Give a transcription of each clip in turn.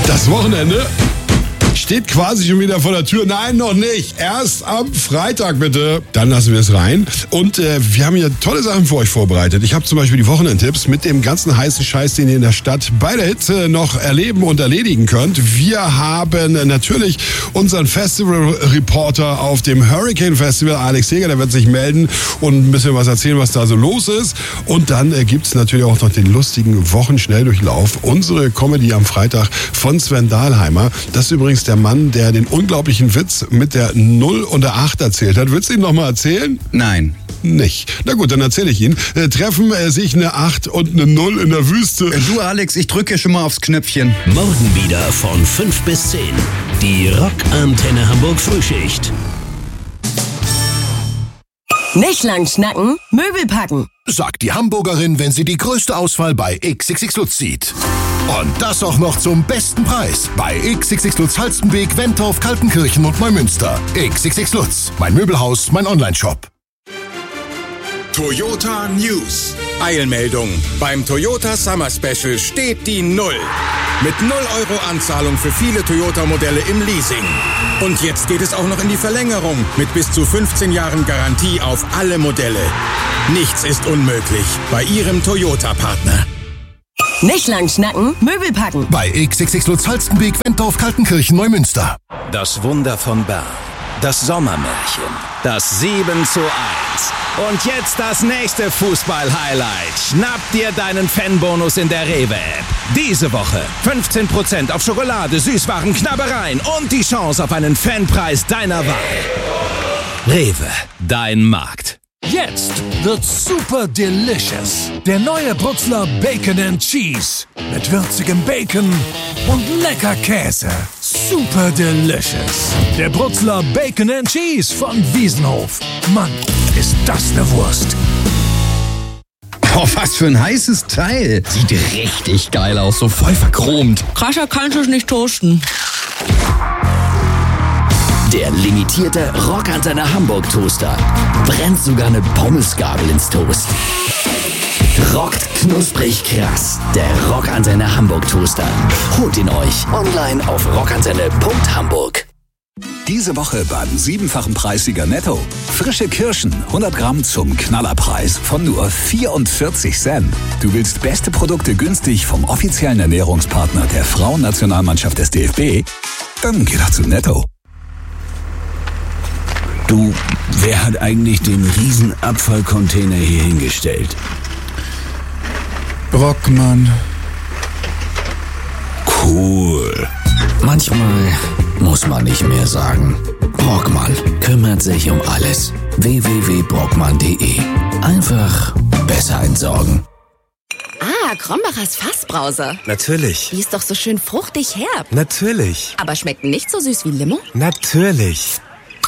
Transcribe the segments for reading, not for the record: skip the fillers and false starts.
Das Wochenende steht quasi schon wieder vor der Tür. Nein, noch nicht. Erst am Freitag bitte. Dann lassen wir es rein. Und wir haben hier tolle Sachen für euch vorbereitet. Ich habe zum Beispiel die Wochenendtipps mit dem ganzen heißen Scheiß, den ihr in der Stadt bei der Hitze noch erleben und erledigen könnt. Wir haben natürlich unseren Festival-Reporter auf dem Hurricane Festival, Alex Heger, der wird sich melden und ein bisschen was erzählen, was da so los ist. Und dann gibt's natürlich auch noch den lustigen Wochenschnelldurchlauf. Unsere Comedy am Freitag von Sven Dahlheimer. Das ist übrigens der Mann, der den unglaublichen Witz mit der 0 und der 8 erzählt hat. Willst du ihn nochmal erzählen? Nein. Nicht. Na gut, dann erzähle ich ihn. Treffen sich eine 8 und eine 0 in der Wüste. Du, Alex, ich drücke schon mal aufs Knöpfchen. Morgen wieder von 5 bis 10. Die Rockantenne Hamburg Frühschicht. Nicht lang schnacken, Möbel packen. Sagt die Hamburgerin, wenn sie die größte Auswahl bei XXX Lutz sieht. Und das auch noch zum besten Preis. Bei XXX Lutz Halstenweg, Wentorf, Kaltenkirchen und Neumünster. XXX Lutz, mein Möbelhaus, mein Onlineshop. Toyota News. Eilmeldung. Beim Toyota Summer Special steht die 0. Mit 0 Euro Anzahlung für viele Toyota-Modelle im Leasing. Und jetzt geht es auch noch in die Verlängerung mit bis zu 15 Jahren Garantie auf alle Modelle. Nichts ist unmöglich bei Ihrem Toyota-Partner. Nicht lang schnacken, Möbel packen. Bei XXX Lutz Halstenweg, Wentorf, Kaltenkirchen, Neumünster. Das Wunder von Bern. Das Sommermärchen. Das 7:1. Und jetzt das nächste Fußball-Highlight. Schnapp dir deinen Fanbonus in der Rewe-App. Diese Woche 15% auf Schokolade, Süßwaren, Knabbereien und die Chance auf einen Fanpreis deiner Wahl. Rewe, dein Markt. Jetzt wird's super delicious. Der neue Brutzler Bacon and Cheese. Mit würzigem Bacon und lecker Käse. Super delicious. Der Brutzler Bacon and Cheese von Wiesenhof. Mann, ist das eine Wurst. Oh, was für ein heißes Teil. Sieht richtig geil aus, so voll verchromt. Krascher kannst du es nicht toasten. Der limitierte Rockantenne Hamburg Toaster. Brennt sogar eine Pommesgabel ins Toast. Rockt knusprig krass. Der Rockantenne Hamburg Toaster. Holt ihn euch online auf rockantenne.hamburg. Diese Woche beim 7-fachen Preissieger Netto. Frische Kirschen, 100 Gramm zum Knallerpreis von nur 44 Cent. Du willst beste Produkte günstig vom offiziellen Ernährungspartner der Frauennationalmannschaft des DFB? Dann geh doch zu Netto. Du, wer hat eigentlich den riesen Abfallcontainer hier hingestellt? Brockmann. Cool. Manchmal muss man nicht mehr sagen. Brockmann kümmert sich um alles. www.brockmann.de. Einfach besser entsorgen. Ah, Krombacher's Fassbrause. Natürlich. Die ist doch so schön fruchtig herb. Natürlich. Aber schmeckt nicht so süß wie Limo? Natürlich.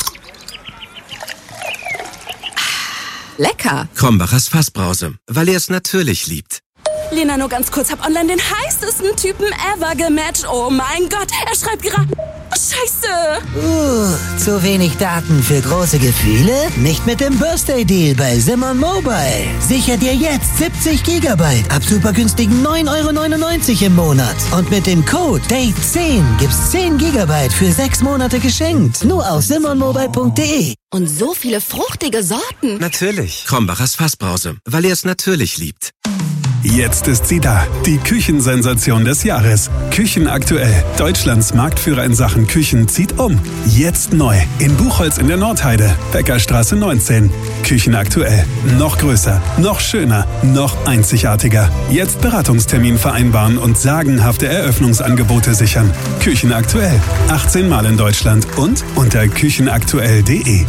Lecker. Krombacher's Fassbrause, weil er es natürlich liebt. Lena, nur ganz kurz, hab online den heißesten Typen ever gematcht. Oh mein Gott, er schreibt gerade... Scheiße! Zu wenig Daten für große Gefühle? Nicht mit dem Birthday Deal bei Simon Mobile. Sicher dir jetzt 70 GB ab super günstigen 9,99 € im Monat. Und mit dem Code DATE10 gibt's 10 GB für 6 Monate geschenkt. Nur auf simonmobile.de. Und so viele fruchtige Sorten. Natürlich. Krombacher's Fassbrause, weil er es natürlich liebt. Jetzt ist sie da, die Küchensensation des Jahres. Küchenaktuell. Deutschlands Marktführer in Sachen Küchen zieht um. Jetzt neu. In Buchholz in der Nordheide. Bäckerstraße 19. Küchenaktuell. Noch größer, noch schöner, noch einzigartiger. Jetzt Beratungstermin vereinbaren und sagenhafte Eröffnungsangebote sichern. Küchenaktuell. 18 Mal in Deutschland und unter küchenaktuell.de.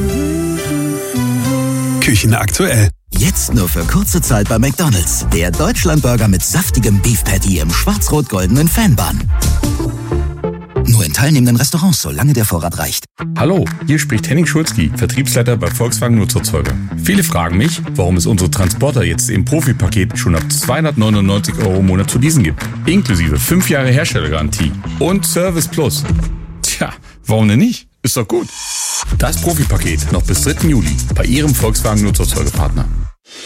Küchenaktuell. Jetzt nur für kurze Zeit bei McDonald's. Der Deutschlandburger mit saftigem Beef Patty im schwarz-rot-goldenen Fanbun. Nur in teilnehmenden Restaurants, solange der Vorrat reicht. Hallo, hier spricht Henning Schulzki, Vertriebsleiter bei Volkswagen Nutzerzeuger. Viele fragen mich, warum es unsere Transporter jetzt im Profipaket schon ab 299 € im Monat zu leasen gibt. Inklusive 5 Jahre Herstellergarantie und Service Plus. Tja, warum denn nicht? Ist doch gut. Das Profipaket noch bis 3. Juli bei Ihrem Volkswagen Nutzerzeugerpartner.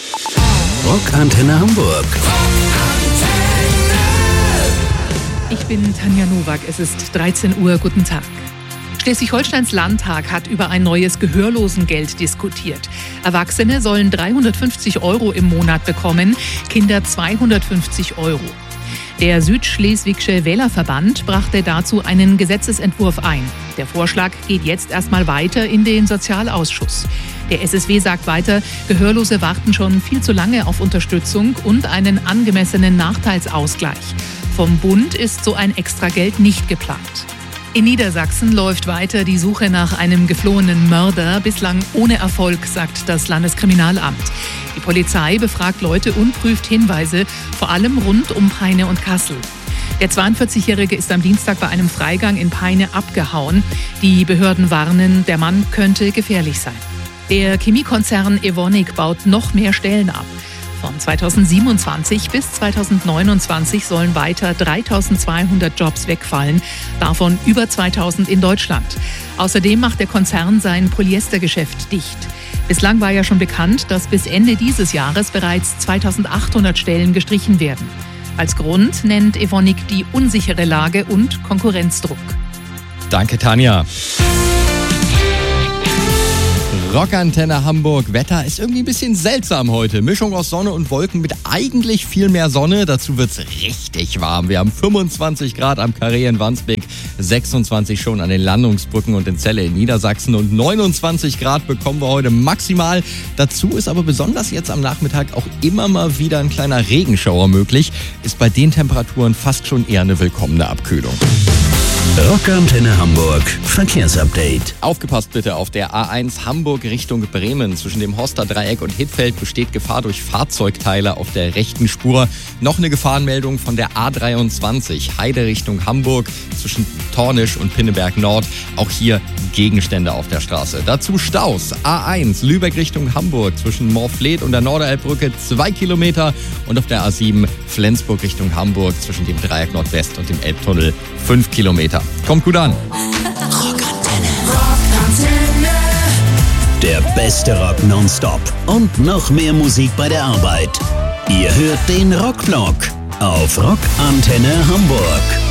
Rockantenne Hamburg. Ich bin Tanja Nowak. Es ist 13 Uhr. Guten Tag. Schleswig-Holsteins Landtag hat über ein neues Gehörlosengeld diskutiert. Erwachsene sollen 350 € im Monat bekommen, Kinder 250 €. Der Südschleswigsche Wählerverband brachte dazu einen Gesetzesentwurf ein. Der Vorschlag geht jetzt erstmal weiter in den Sozialausschuss. Der SSW sagt weiter, Gehörlose warten schon viel zu lange auf Unterstützung und einen angemessenen Nachteilsausgleich. Vom Bund ist so ein Extrageld nicht geplant. In Niedersachsen läuft weiter die Suche nach einem geflohenen Mörder, bislang ohne Erfolg, sagt das Landeskriminalamt. Die Polizei befragt Leute und prüft Hinweise, vor allem rund um Peine und Kassel. Der 42-Jährige ist am Dienstag bei einem Freigang in Peine abgehauen. Die Behörden warnen, der Mann könnte gefährlich sein. Der Chemiekonzern Evonik baut noch mehr Stellen ab. Von 2027 bis 2029 sollen weiter 3.200 Jobs wegfallen, davon über 2.000 in Deutschland. Außerdem macht der Konzern sein Polyestergeschäft dicht. Bislang war ja schon bekannt, dass bis Ende dieses Jahres bereits 2.800 Stellen gestrichen werden. Als Grund nennt Evonik die unsichere Lage und Konkurrenzdruck. Danke, Tanja. Rockantenne Hamburg. Wetter ist irgendwie ein bisschen seltsam heute. Mischung aus Sonne und Wolken mit eigentlich viel mehr Sonne. Dazu wird's richtig warm. Wir haben 25 Grad am Karree in Wandsbek, 26 schon an den Landungsbrücken und in Celle in Niedersachsen und 29 Grad bekommen wir heute maximal. Dazu ist aber besonders jetzt am Nachmittag auch immer mal wieder ein kleiner Regenschauer möglich. Ist bei den Temperaturen fast schon eher eine willkommene Abkühlung. Rockantenne Hamburg Verkehrsupdate. Aufgepasst bitte, auf der A1 Hamburg Richtung Bremen. Zwischen dem Hoster-Dreieck und Hittfeld besteht Gefahr durch Fahrzeugteile auf der rechten Spur. Noch eine Gefahrenmeldung von der A23 Heide Richtung Hamburg zwischen Tornisch und Pinneberg Nord. Auch hier Gegenstände auf der Straße. Dazu Staus. A1 Lübeck Richtung Hamburg zwischen Morfleet und der Norderelbbrücke 2 Kilometer. Und auf der A7 Flensburg Richtung Hamburg zwischen dem Dreieck Nordwest und dem Elbtunnel 5 Kilometer. Kommt gut an. Rockantenne. Der beste Rock nonstop und noch mehr Musik bei der Arbeit. Ihr hört den Rockblock auf Rockantenne Hamburg.